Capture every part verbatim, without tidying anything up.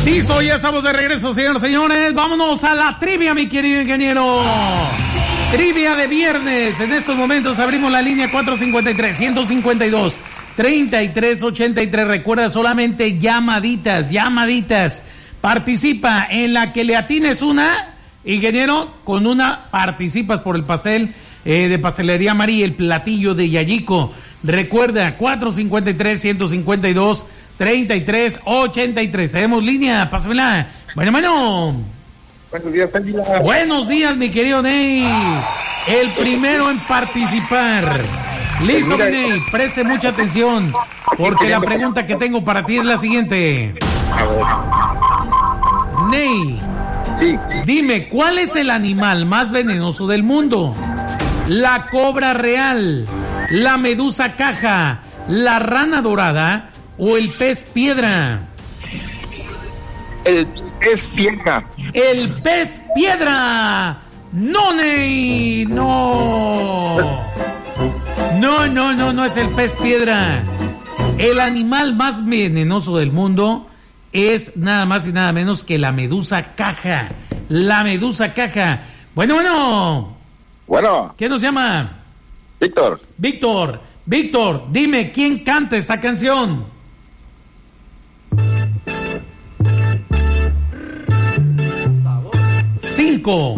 Listo, ya estamos de regreso, señoras y señores. Vámonos a la trivia, mi querido ingeniero. Trivia de viernes. En estos momentos abrimos la línea cuatro cinco tres, uno cinco dos, tres tres ocho tres. Recuerda, solamente llamaditas, llamaditas. Participa en la que le atines una, ingeniero, con una participas por el pastel eh, de Pastelería María, el platillo de Yayico. Recuerda, cuatro cinco tres, uno cinco dos, tres tres ocho tres. Tenemos línea, pásamela. Bueno, bueno. Buenos días, Ángela. Buenos días, mi querido Ney. El primero en participar. Listo, mi Ney. Preste mucha atención, porque la pregunta que tengo para ti es la siguiente. Ney, sí, sí. Dime, ¿cuál es el animal más venenoso del mundo? ¿La cobra real, la medusa caja, la rana dorada o el pez piedra? El pez piedra. El pez piedra. No, Ney, no. No, no, no, no es el pez piedra. El animal más venenoso del mundo es nada más y nada menos que la medusa caja. La medusa caja. Bueno, bueno. Bueno. ¿Quién nos llama? Víctor. Víctor. Víctor, dime, ¿quién canta esta canción? Cinco.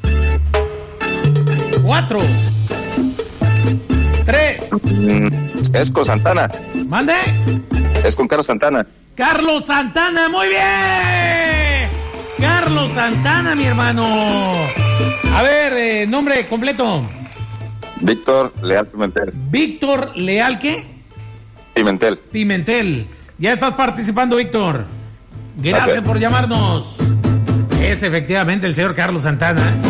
Cuatro. Tres. Es con Santana. ¿Mande? Es con Carlos Santana. Carlos Santana, muy bien. Carlos Santana, mi hermano. A ver, eh, nombre completo. Víctor Leal Pimentel. Víctor Leal, ¿qué? Pimentel. Pimentel. Ya estás participando, Víctor. Gracias Okay. por llamarnos. Es efectivamente el señor Carlos Santana.